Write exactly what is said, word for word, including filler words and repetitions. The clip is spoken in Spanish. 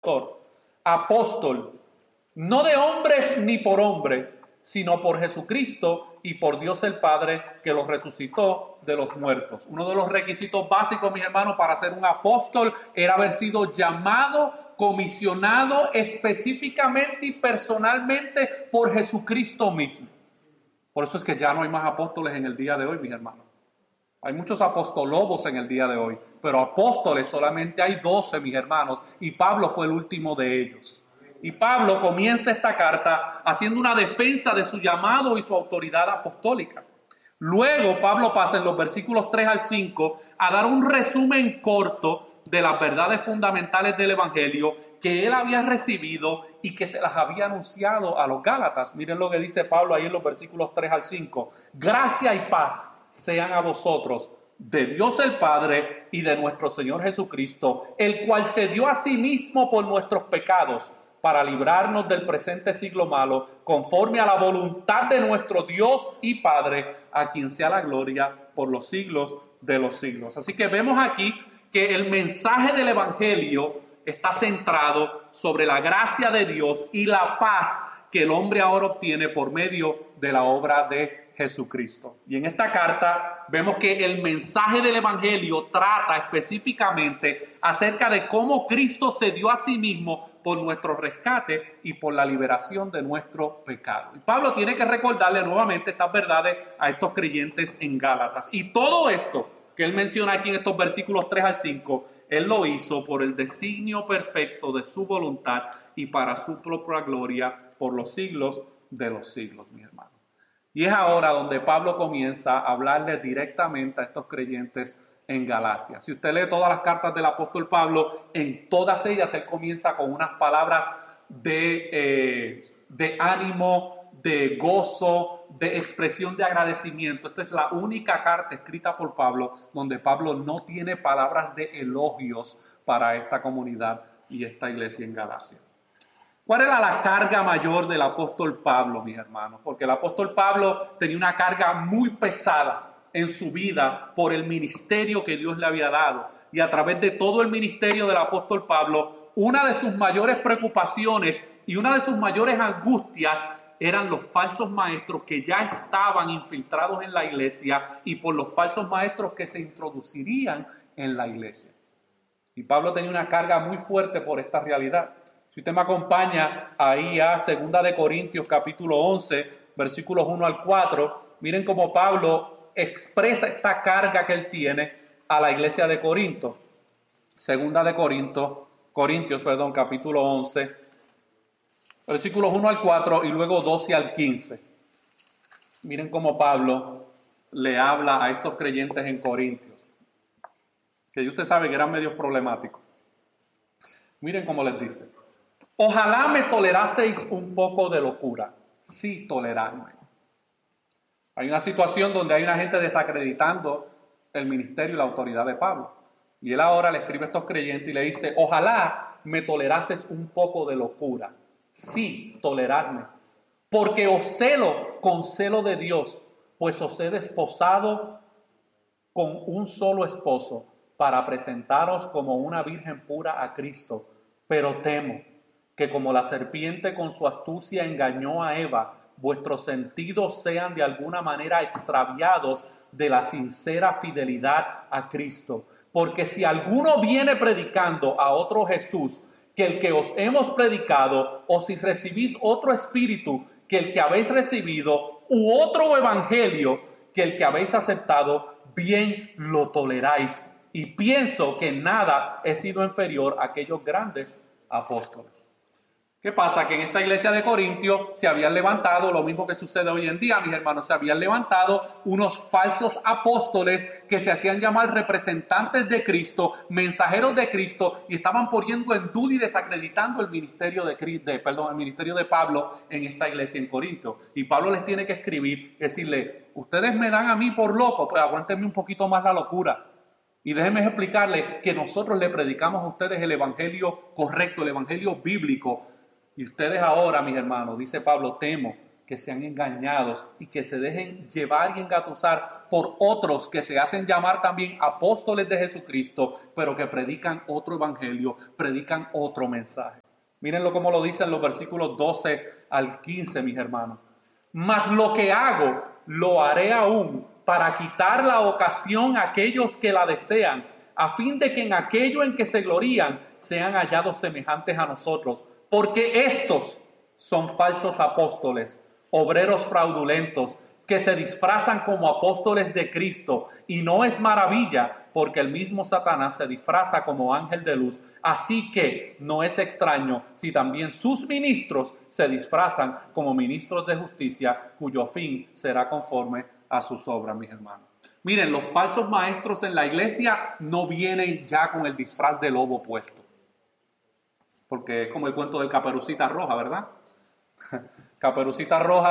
apóstol, no de hombres ni por hombre, sino por Jesucristo y por Dios el Padre, que los resucitó de los muertos. Uno de los requisitos básicos, mis hermanos, para ser un apóstol era haber sido llamado, comisionado específicamente y personalmente por Jesucristo mismo. Por eso es que ya no hay más apóstoles en el día de hoy, mis hermanos. Hay muchos apostolobos en el día de hoy, pero apóstoles solamente hay doce, mis hermanos, y Pablo fue el último de ellos. Y Pablo comienza esta carta haciendo una defensa de su llamado y su autoridad apostólica. Luego Pablo pasa en los versículos tres al cinco a dar un resumen corto de las verdades fundamentales del Evangelio que él había recibido y que se las había anunciado a los Gálatas. Miren lo que dice Pablo ahí en los versículos tres al cinco. Gracia y paz sean a vosotros de Dios el Padre y de nuestro Señor Jesucristo, el cual se dio a sí mismo por nuestros pecados, para librarnos del presente siglo malo, conforme a la voluntad de nuestro Dios y Padre, a quien sea la gloria por los siglos de los siglos. Así que vemos aquí que el mensaje del Evangelio está centrado sobre la gracia de Dios y la paz que el hombre ahora obtiene por medio de la obra de Jesucristo. Y en esta carta vemos que el mensaje del Evangelio trata específicamente acerca de cómo Cristo se dio a sí mismo por nuestro rescate y por la liberación de nuestro pecado. Y Pablo tiene que recordarle nuevamente estas verdades a estos creyentes en Gálatas. Y todo esto que él menciona aquí en estos versículos tres al cinco, él lo hizo por el designio perfecto de su voluntad y para su propia gloria por los siglos de los siglos, mi hermano. Y es ahora donde Pablo comienza a hablarle directamente a estos creyentes en Galacia. Si usted lee todas las cartas del apóstol Pablo, en todas ellas él comienza con unas palabras de, eh, de ánimo, de gozo, de expresión de agradecimiento. Esta es la única carta escrita por Pablo donde Pablo no tiene palabras de elogios para esta comunidad y esta iglesia en Galacia. ¿Cuál era la carga mayor del apóstol Pablo, mis hermanos? Porque el apóstol Pablo tenía una carga muy pesada en su vida por el ministerio que Dios le había dado. Y a través de todo el ministerio del apóstol Pablo, una de sus mayores preocupaciones y una de sus mayores angustias eran los falsos maestros que ya estaban infiltrados en la iglesia y por los falsos maestros que se introducirían en la iglesia. Y Pablo tenía una carga muy fuerte por esta realidad. Si usted me acompaña ahí a Segunda de Corintios capítulo once, versículos uno al cuatro, miren cómo Pablo expresa esta carga que él tiene a la iglesia de Corinto. Segunda de Corinto, Corintios, perdón, capítulo once, versículos uno al cuatro y luego doce al quince. Miren cómo Pablo le habla a estos creyentes en Corintios, que usted sabe que eran medios problemáticos. Miren cómo les dice. Ojalá me toleraseis un poco de locura. Sí, toleradme. Hay una situación donde hay una gente desacreditando el ministerio y la autoridad de Pablo. Y él ahora le escribe a estos creyentes y le dice, ojalá me tolerases un poco de locura. Sí, toleradme. Porque os celo con celo de Dios, pues os he desposado con un solo esposo para presentaros como una virgen pura a Cristo. Pero temo que como la serpiente con su astucia engañó a Eva, vuestros sentidos sean de alguna manera extraviados de la sincera fidelidad a Cristo. Porque si alguno viene predicando a otro Jesús que el que os hemos predicado, o si recibís otro espíritu que el que habéis recibido, u otro evangelio que el que habéis aceptado, bien lo toleráis. Y pienso que nada he sido inferior a aquellos grandes apóstoles. ¿Qué pasa? Que en esta iglesia de Corintio se habían levantado, lo mismo que sucede hoy en día, mis hermanos, se habían levantado unos falsos apóstoles que se hacían llamar representantes de Cristo, mensajeros de Cristo, y estaban poniendo en duda y desacreditando el ministerio de, de, perdón, el ministerio de Pablo en esta iglesia en Corintio. Y Pablo les tiene que escribir, decirle, ustedes me dan a mí por loco, pues aguántenme un poquito más la locura. Y déjenme explicarles que nosotros le predicamos a ustedes el evangelio correcto, el evangelio bíblico. Y ustedes ahora, mis hermanos, dice Pablo, temo que sean engañados y que se dejen llevar y engatusar por otros que se hacen llamar también apóstoles de Jesucristo, pero que predican otro evangelio, predican otro mensaje. Mírenlo como lo dicen los versículos doce al quince, mis hermanos. Mas lo que hago, lo haré aún para quitar la ocasión a aquellos que la desean, a fin de que en aquello en que se glorían sean hallados semejantes a nosotros. Porque estos son falsos apóstoles, obreros fraudulentos, que se disfrazan como apóstoles de Cristo. Y no es maravilla, porque el mismo Satanás se disfraza como ángel de luz. Así que no es extraño si también sus ministros se disfrazan como ministros de justicia, cuyo fin será conforme a sus obras, mis hermanos. Miren, los falsos maestros en la iglesia no vienen ya con el disfraz de lobo puesto. Porque es como el cuento del Caperucita Roja, ¿verdad? Caperucita Roja